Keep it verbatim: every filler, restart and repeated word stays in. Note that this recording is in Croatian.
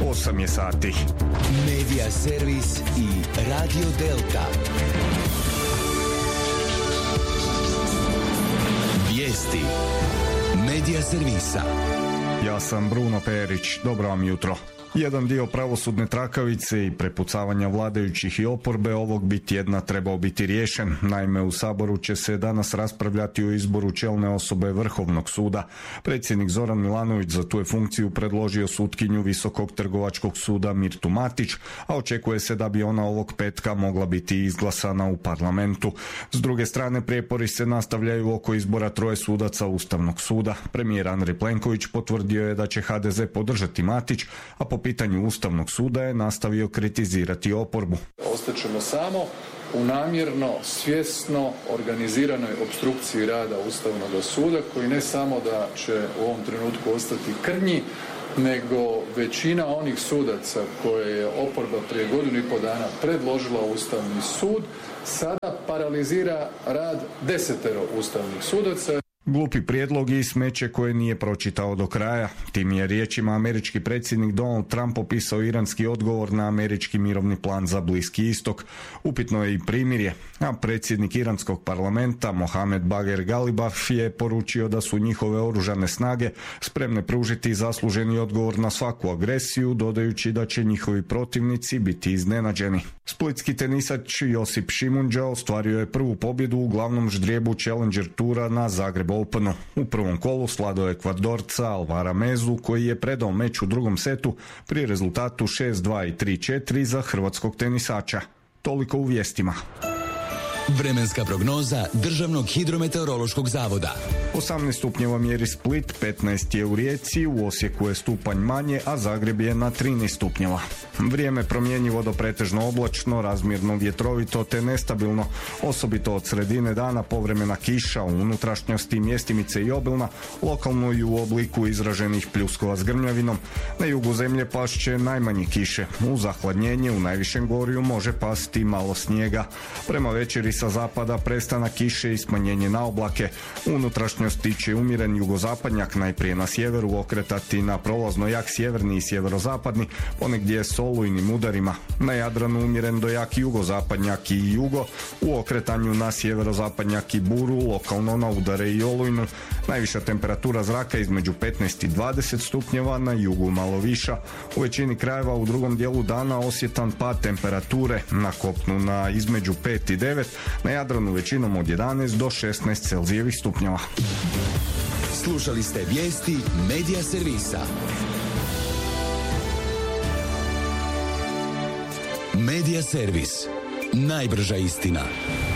osam je sati. Medija servis i Radio Delta. Vijesti Medija servisa. Ja sam Bruno Perić, dobro vam jutro. Jedan dio pravosudne trakavice i prepucavanja vladajućih i oporbe ovog bi tjedna trebao biti riješen. Naime, u Saboru će se danas raspravljati o izboru čelne osobe Vrhovnog suda. Predsjednik Zoran Milanović za tu je funkciju predložio sutkinju Visokog trgovačkog suda Mirtu Matić, a očekuje se da bi ona ovog petka mogla biti izglasana u parlamentu. S druge strane, prijepori se nastavljaju oko izbora troje sudaca Ustavnog suda. Premijer Andrej Plenković potvrdio je da će ha de ze podržati Matić, a po pitanju Ustavnog suda je nastavio kritizirati oporbu. Ostaćemo samo u namjerno, svjesno organiziranoj opstrukciji rada Ustavnog suda, koji ne samo da će u ovom trenutku ostati krnji, nego većina onih sudaca koje je oporba prije godinu i pol dana predložila u Ustavni sud sada paralizira rad desetero ustavnih sudaca. Glupi prijedlog i smeće koje nije pročitao do kraja. Tim je riječima američki predsjednik Donald Trump opisao iranski odgovor na američki mirovni plan za Bliski istok. Upitno je i primirje, a predsjednik iranskog parlamenta Mohamed Bagher Galibaf je poručio da su njihove oružane snage spremne pružiti zasluženi odgovor na svaku agresiju, dodajući da će njihovi protivnici biti iznenađeni. Splitski tenisač Josip Šimunđa ostvario je prvu pobjedu u glavnom ždrijebu Challenger tura na Zagreb Openu. U prvom kolu svladao je Ekvadorca Alvara Mezu, koji je predao meč u drugom setu pri rezultatu šest dva i tri četiri za hrvatskog tenisača. Toliko u vijestima. Vremenska prognoza Državnog hidrometeorološkog zavoda. osamnaest stupnjeva mjeri Split, petnaest je u Rijeci, u Osijeku je stupanj manje, a Zagreb je na trinaest stupnjeva. Vrijeme promjenjivo do pretežno oblačno, razmjerno vjetrovito te nestabilno, osobito od sredine dana povremena kiša u unutrašnjosti, mjestimice i obilna, lokalno i u obliku izraženih pljuskova s grmljavinom. Na jugu zemlje pašće najmanje kiše, u zahladnjenje u najvišem gorju može pasti malo snijega. Prema večeri sa zapada prestanak kiše i smanjenje na oblake. U unutrašnjosti će umjeren jugozapadnjak najprije na sjeveru okretati na prolazno jak sjeverni i sjeverozapadni, ponegdje s olujnim udarima. Na Jadranu umjeren do jak jugozapadnjak i jugo, u okretanju na sjeverozapadnjak i buru, lokalno na udare i olujnu. Najviša temperatura zraka između petnaest i dvadeset stupnjeva, na jugu malo viša. U većini krajeva u drugom dijelu dana osjetan pad temperature, na kopnu na između pet i devet, na Jadranu većinom od jedanaest do šesnaest Celzijevih stupnjeva. Slušali ste vijesti Medija servisa. Medija servis. Najbrža istina.